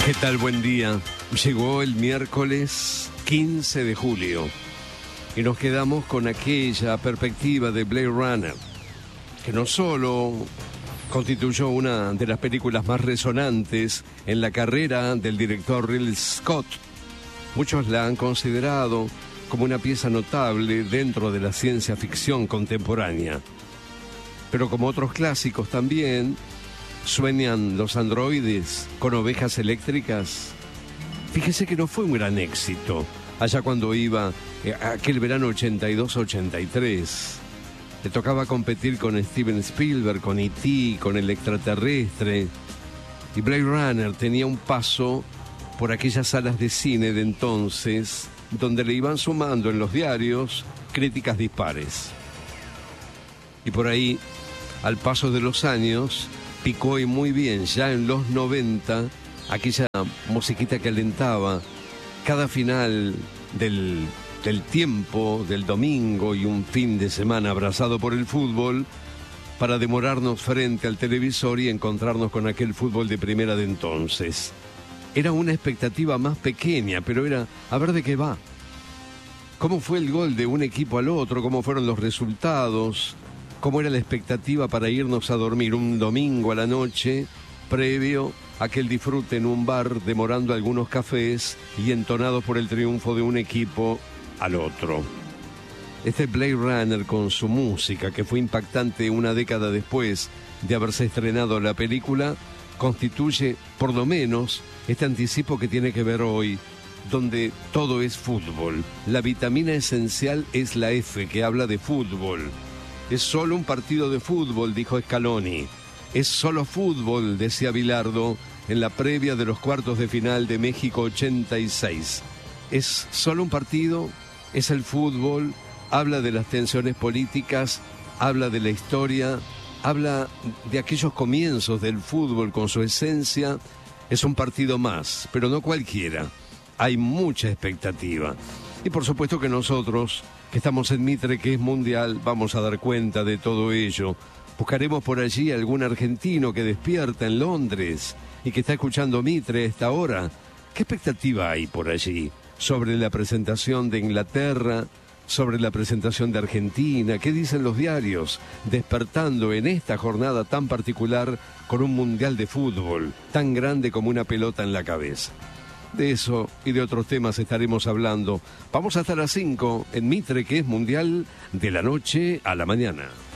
¿Qué tal? Buen día. Llegó el miércoles 15 de julio y nos quedamos con aquella perspectiva de Blade Runner, que no solo constituyó una de las películas más resonantes en la carrera del director Ridley Scott. Muchos la han considerado como una pieza notable dentro de la ciencia ficción contemporánea. Pero como otros clásicos también, ¿sueñan los androides con ovejas eléctricas? Fíjese que no fue un gran éxito allá cuando iba aquel verano 82-83. Le tocaba competir con Steven Spielberg, con E.T., con El Extraterrestre. Y Blade Runner tenía un paso por aquellas salas de cine de entonces, donde le iban sumando en los diarios críticas dispares. Y por ahí, al paso de los años, picó y muy bien, ya en los 90, aquella musiquita que alentaba cada final del tiempo, del domingo y un fin de semana abrazado por el fútbol, para demorarnos frente al televisor y encontrarnos con aquel fútbol de primera de entonces. Era una expectativa más pequeña, pero era a ver de qué va. ¿Cómo fue el gol de un equipo al otro? ¿Cómo fueron los resultados? ¿Cómo era la expectativa para irnos a dormir un domingo a la noche, previo a aquel disfrute en un bar, demorando algunos cafés y entonados por el triunfo de un equipo al otro? Este Blade Runner, con su música, que fue impactante una década después de haberse estrenado la película, constituye, por lo menos, este anticipo que tiene que ver hoy, donde todo es fútbol. La vitamina esencial es la F, que habla de fútbol. Es solo un partido de fútbol, dijo Scaloni. Es solo fútbol, decía Bilardo, en la previa de los cuartos de final de México 86. Es solo un partido, es el fútbol, habla de las tensiones políticas, habla de la historia, habla de aquellos comienzos del fútbol con su esencia. Es un partido más, pero no cualquiera. Hay mucha expectativa. Y por supuesto que nosotros, que estamos en Mitre, que es mundial, vamos a dar cuenta de todo ello. Buscaremos por allí algún argentino que despierta en Londres y que está escuchando Mitre a esta hora. ¿Qué expectativa hay por allí sobre la presentación de Inglaterra, sobre la presentación de Argentina? ¿Qué dicen los diarios? Despertando en esta jornada tan particular con un mundial de fútbol tan grande como una pelota en la cabeza. De eso y de otros temas estaremos hablando. Vamos hasta las 5 en Mitre, que es mundial, de la noche a la mañana.